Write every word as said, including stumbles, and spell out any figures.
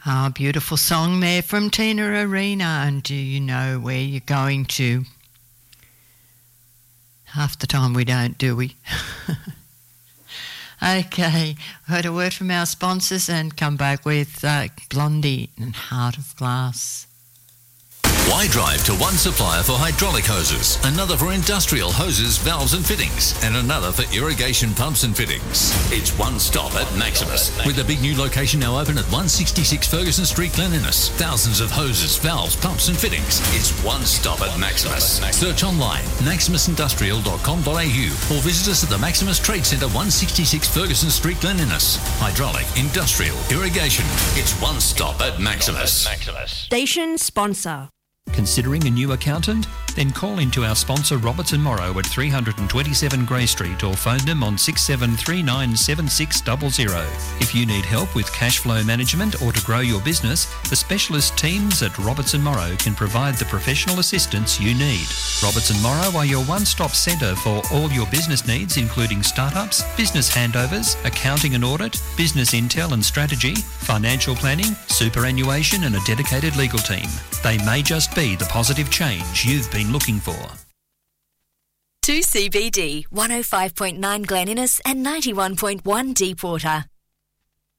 Ah, beautiful song there from Tina Arena. And do you know where you're going to? Half the time we don't, do we? Okay, heard a word from our sponsors and come back with uh, Blondie and Heart of Glass. Why drive to one supplier for hydraulic hoses, another for industrial hoses, valves and fittings, and another for irrigation pumps and fittings? It's one stop at Maximus, with a big new location now open at one sixty-six Ferguson Street, Glen Innes. Thousands of hoses, valves, pumps and fittings. It's one stop at Maximus. Search online, maximus industrial dot com dot a u, or visit us at the Maximus Trade Centre, one sixty-six Ferguson Street, Glen Innes. Hydraulic, industrial, irrigation. It's one stop at Maximus. Station sponsor. Considering a new accountant? Then call into our sponsor Roberts and Morrow at three twenty-seven Grey Street or phone them on six seven three nine seven six zero zero. If you need help with cash flow management or to grow your business, the specialist teams at Roberts and Morrow can provide the professional assistance you need. Roberts and Morrow are your one-stop centre for all your business needs, including startups, business handovers, accounting and audit, business intel and strategy, financial planning, superannuation and a dedicated legal team. They may just be the positive change you've been looking for. two C B D, one oh five point nine Glen Innes and ninety-one point one Deepwater.